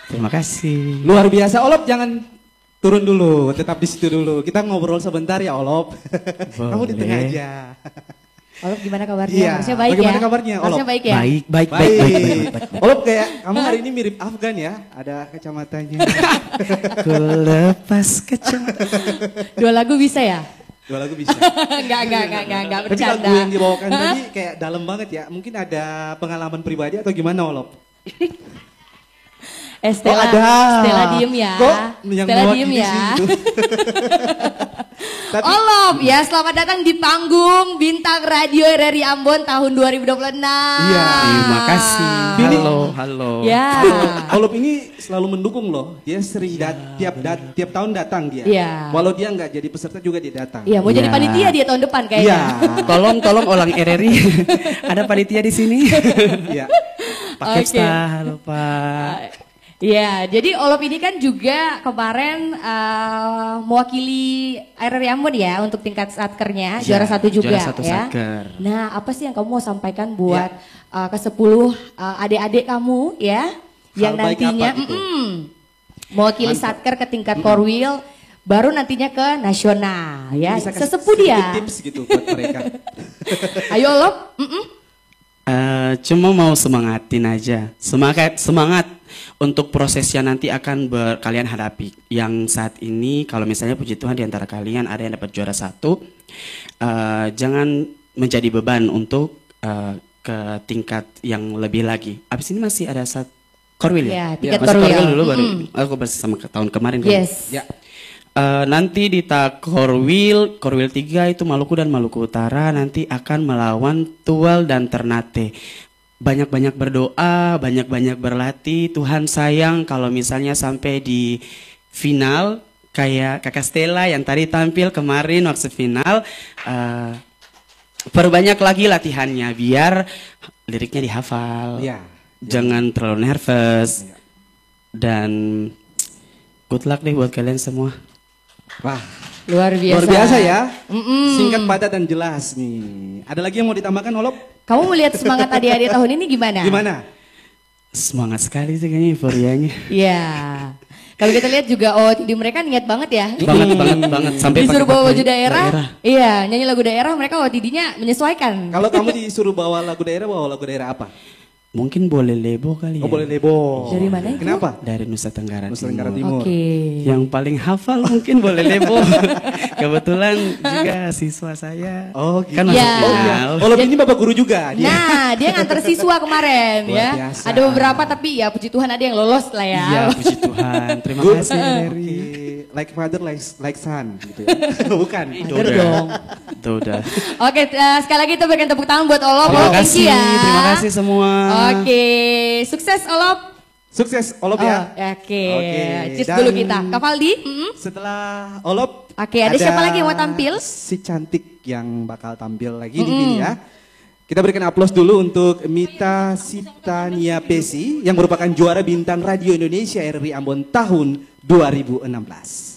Terima kasih. Luar biasa. Olop jangan turun dulu, tetap di situ dulu. Kita ngobrol sebentar ya Olop. Kamu di tengah aja. Olop gimana kabarnya? Iya. Harusnya baik Bagaimana ya? kabarnya, Olop? Harusnya baik ya? Baik. Olop kayak kamu hari ini mirip Afgan ya, ada kacamatanya. Ku lepas kacamata. 2 lagu bisa ya? 2 lagu bisa. Enggak Tapi bercanda. lagu yang dibawakan tadi kayak dalam banget ya. Mungkin ada pengalaman pribadi atau gimana Olop? Stella, ada. Stella diem ya. Kok yang Stella mewakili diem ya. sih itu? Tapi, Olop ya, selamat datang di panggung Bintang Radio RRI Ambon tahun 2026. Iya. Terima kasih. Ini- Halo. Ya. Olop ini selalu mendukung loh. Dia sering tiap tahun datang dia. Iya. Walau dia nggak jadi peserta juga dia datang. Iya, mau jadi Ya. panitia dia tahun depan Iya. kayaknya. Tolong orang RRI. Ada panitia di sini. Iya. Pak Oke. Kepsta, halo Pak. Iya, jadi Olop ini kan juga kemarin mewakili RRI Ambon ya untuk tingkat satkernya, Ya, juara 1 juga juara 1 ya. satker. Nah, apa sih yang kamu mau sampaikan buat ke-10 adik-adik kamu ya, yang baik nantinya apa gitu? mewakili satker ke tingkat korwil, baru nantinya ke nasional ya. Bisa kasih Sesepuh sedikit dia. tips gitu buat mereka. Ayo Olop. Cuma mau semangatin aja. Semangat untuk prosesnya nanti akan kalian hadapi. Yang saat ini kalau misalnya puji Tuhan di antara kalian ada yang dapat juara 1, jangan menjadi beban untuk ke tingkat yang lebih lagi. Abis ini masih ada korwil Ya, ya? tingkat Masih korwil. dulu baru. Aku bersama tahun kemarin. kan? Yes. Ya. Nanti di Korwil 3 itu Maluku dan Maluku Utara nanti akan melawan Tual dan Ternate. Banyak-banyak berdoa, banyak-banyak berlatih. Tuhan sayang kalau misalnya sampai di final kayak Kakak Stella yang tadi tampil kemarin waktu final. Perbanyak lagi latihannya biar liriknya dihafal. Iya. Jangan terlalu nervous. Iya. Dan good luck deh buat kalian semua. Wah, Luar biasa. luar biasa ya. Mm-mm. Singkat, padat dan jelas nih. Ada lagi yang mau ditambahkan Olop? Kamu melihat semangat adik-adik tahun ini gimana? Gimana? Semangat sekali sih kayaknya euforianya. Iya. Kalau kita lihat juga OOTD mereka niat banget ya. banget sampai Disuruh pakai bawa baju pakaian daerah. Iya, nyanyi lagu daerah mereka OOTD-nya menyesuaikan. Kalau kamu disuruh bawa lagu daerah apa? Mungkin boleh lebo kali ya. Oh, boleh lebo. Dari mana itu? Kenapa? Dari Nusa Tenggara Nusa Tenggara Timur. Timur. Oke. Yang paling hafal mungkin boleh lebo. Kebetulan juga siswa saya. Oh, gitu. Kan masuk Ya. Oh, iya. final. Olop ini bapak guru juga dia. Nah, dia nganter siswa kemarin Luar ya. biasa. Ada beberapa tapi ya puji Tuhan ada yang lolos lah ya. Iya, puji Tuhan. Terima Good. kasih dari Oke. Like father, like son gitu ya. Bukan. Bener dong. Udah. Oke, sekali lagi kita berikan tepuk tangan buat Olop. Terima Olop, thank kasih. you ya. Terima kasih semua. Oke, sukses Olop. Sukses Olop ya. Oke. Oke, Cheers dan- dulu kita. Kavaldi. Setelah Olop, Oke, ada siapa lagi yang mau tampil? Si cantik yang bakal tampil lagi di sini ya. Kita berikan aplaus dulu untuk Mita Sitania Pesi yang merupakan juara Bintang Radio Indonesia RRI Ambon tahun 2016.